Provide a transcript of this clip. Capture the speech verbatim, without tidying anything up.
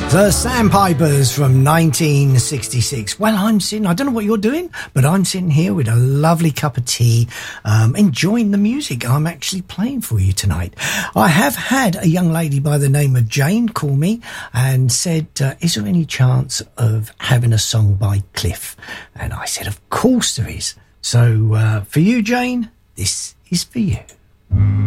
The Sandpipers from nineteen sixty-six. Well, I'm sitting, I don't know what you're doing, but I'm sitting here with a lovely cup of tea, um, enjoying the music I'm actually playing for you tonight. I have had a young lady by the name of Jane call me and said, uh, is there any chance of having a song by Cliff? And I said, of course there is. So uh, for you, Jane, this is for you.